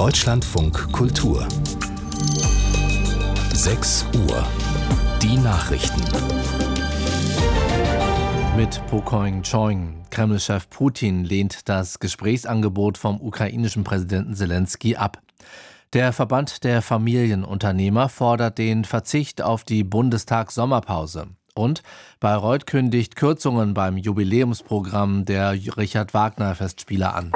Deutschlandfunk Kultur 6 Uhr. Die Nachrichten. Mit Pokoing Choing. Kreml-Chef Putin lehnt das Gesprächsangebot vom ukrainischen Präsidenten Selenskyj ab. Der Verband der Familienunternehmer fordert den Verzicht auf die Bundestagssommerpause. Und Bayreuth kündigt Kürzungen beim Jubiläumsprogramm der Richard-Wagner-Festspiele an.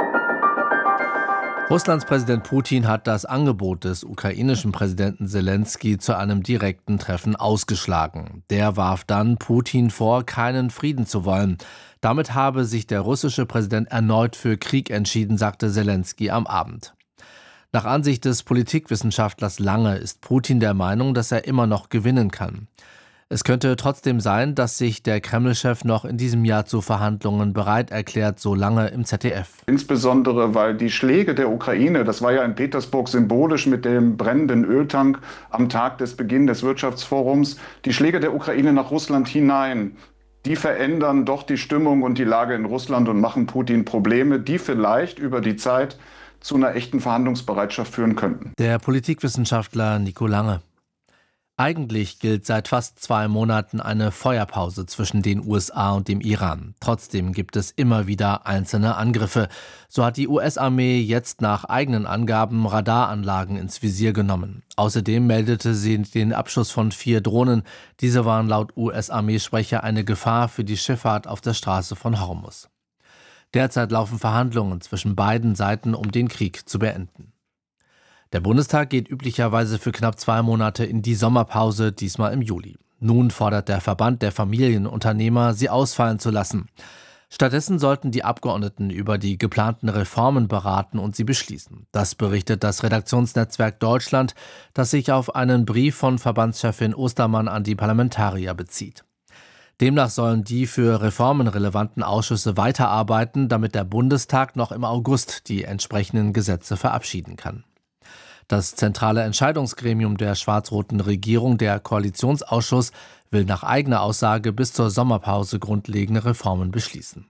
Russlands Präsident Putin hat das Angebot des ukrainischen Präsidenten Selenskyj zu einem direkten Treffen ausgeschlagen. Der warf dann Putin vor, keinen Frieden zu wollen. Damit habe sich der russische Präsident erneut für Krieg entschieden, sagte Selenskyj am Abend. Nach Ansicht des Politikwissenschaftlers Lange ist Putin der Meinung, dass er immer noch gewinnen kann. Es könnte trotzdem sein, dass sich der Kreml-Chef noch in diesem Jahr zu Verhandlungen bereit erklärt, so Lange im ZDF. Insbesondere, weil die Schläge der Ukraine, das war ja in Petersburg symbolisch mit dem brennenden Öltank am Tag des Beginns des Wirtschaftsforums, die Schläge der Ukraine nach Russland hinein, die verändern doch die Stimmung und die Lage in Russland und machen Putin Probleme, die vielleicht über die Zeit zu einer echten Verhandlungsbereitschaft führen könnten. Der Politikwissenschaftler Nico Lange. Eigentlich gilt seit fast 2 Monaten eine Feuerpause zwischen den USA und dem Iran. Trotzdem gibt es immer wieder einzelne Angriffe. So hat die US-Armee jetzt nach eigenen Angaben Radaranlagen ins Visier genommen. Außerdem meldete sie den Abschuss von 4 Drohnen. Diese waren laut US-Armeesprecher eine Gefahr für die Schifffahrt auf der Straße von Hormuz. Derzeit laufen Verhandlungen zwischen beiden Seiten, um den Krieg zu beenden. Der Bundestag geht üblicherweise für knapp 2 Monate in die Sommerpause, diesmal im Juli. Nun fordert der Verband der Familienunternehmer, sie ausfallen zu lassen. Stattdessen sollten die Abgeordneten über die geplanten Reformen beraten und sie beschließen. Das berichtet das Redaktionsnetzwerk Deutschland, das sich auf einen Brief von Verbandschefin Ostermann an die Parlamentarier bezieht. Demnach sollen die für Reformen relevanten Ausschüsse weiterarbeiten, damit der Bundestag noch im August die entsprechenden Gesetze verabschieden kann. Das zentrale Entscheidungsgremium der schwarz-roten Regierung, der Koalitionsausschuss, will nach eigener Aussage bis zur Sommerpause grundlegende Reformen beschließen.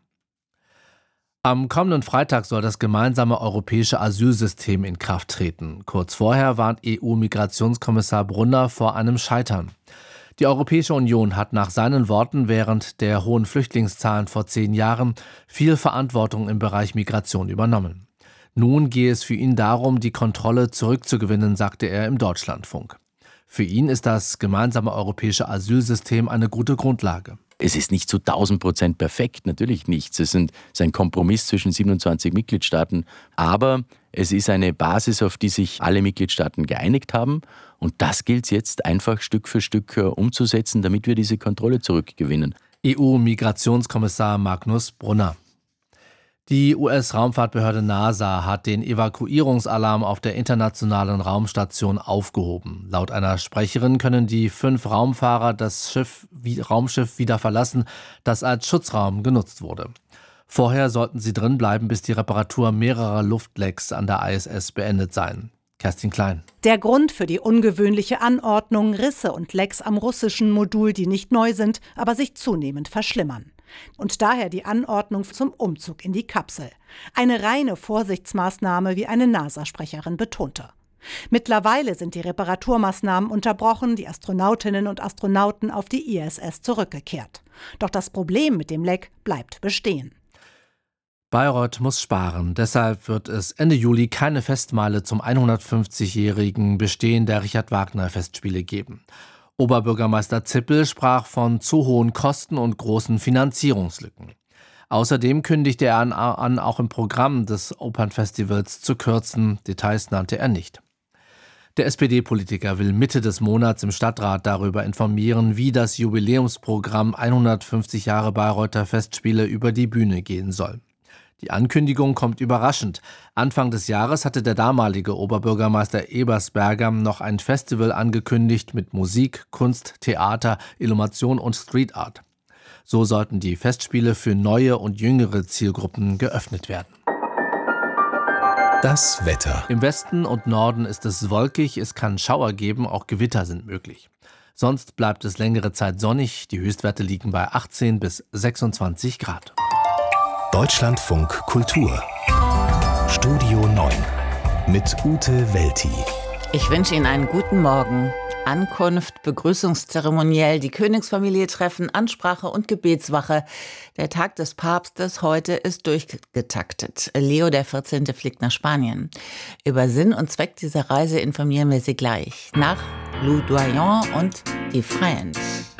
Am kommenden Freitag soll das gemeinsame europäische Asylsystem in Kraft treten. Kurz vorher warnt EU-Migrationskommissar Brunner vor einem Scheitern. Die Europäische Union hat nach seinen Worten während der hohen Flüchtlingszahlen vor 10 Jahren viel Verantwortung im Bereich Migration übernommen. Nun gehe es für ihn darum, die Kontrolle zurückzugewinnen, sagte er im Deutschlandfunk. Für ihn ist das gemeinsame europäische Asylsystem eine gute Grundlage. Es ist nicht zu 1000% perfekt, natürlich nicht. Es ist ein Kompromiss zwischen 27 Mitgliedstaaten, aber es ist eine Basis, auf die sich alle Mitgliedstaaten geeinigt haben. Und das gilt es jetzt einfach Stück für Stück umzusetzen, damit wir diese Kontrolle zurückgewinnen. EU-Migrationskommissar Magnus Brunner. Die US-Raumfahrtbehörde NASA hat den Evakuierungsalarm auf der internationalen Raumstation aufgehoben. Laut einer Sprecherin können die 5 Raumfahrer das Raumschiff wieder verlassen, das als Schutzraum genutzt wurde. Vorher sollten sie drin bleiben, bis die Reparatur mehrerer Luftlecks an der ISS beendet seien. Kerstin Klein. Der Grund für die ungewöhnliche Anordnung: Risse und Lecks am russischen Modul, die nicht neu sind, aber sich zunehmend verschlimmern. Und daher die Anordnung zum Umzug in die Kapsel. Eine reine Vorsichtsmaßnahme, wie eine NASA-Sprecherin betonte. Mittlerweile sind die Reparaturmaßnahmen unterbrochen, die Astronautinnen und Astronauten auf die ISS zurückgekehrt. Doch das Problem mit dem Leck bleibt bestehen. Bayreuth muss sparen. Deshalb wird es Ende Juli keine Festmeile zum 150-jährigen Bestehen der Richard-Wagner-Festspiele geben. Oberbürgermeister Zippel sprach von zu hohen Kosten und großen Finanzierungslücken. Außerdem kündigte er an, auch im Programm des Opernfestivals zu kürzen. Details nannte er nicht. Der SPD-Politiker will Mitte des Monats im Stadtrat darüber informieren, wie das Jubiläumsprogramm 150 Jahre Bayreuther Festspiele über die Bühne gehen soll. Die Ankündigung kommt überraschend. Anfang des Jahres hatte der damalige Oberbürgermeister Ebersberger noch ein Festival angekündigt mit Musik, Kunst, Theater, Illumation und Street Art. So sollten die Festspiele für neue und jüngere Zielgruppen geöffnet werden. Das Wetter. Im Westen und Norden ist es wolkig, es kann Schauer geben, auch Gewitter sind möglich. Sonst bleibt es längere Zeit sonnig, die Höchstwerte liegen bei 18 bis 26 Grad. Deutschlandfunk Kultur Studio 9 mit Ute Welti. Ich wünsche Ihnen einen guten Morgen. Ankunft, Begrüßungszeremoniell, die Königsfamilie treffen, Ansprache und Gebetswache. Der Tag des Papstes heute ist durchgetaktet. Leo XIV. Fliegt nach Spanien. Über Sinn und Zweck dieser Reise informieren wir Sie gleich. Nach Loudoyan und die French.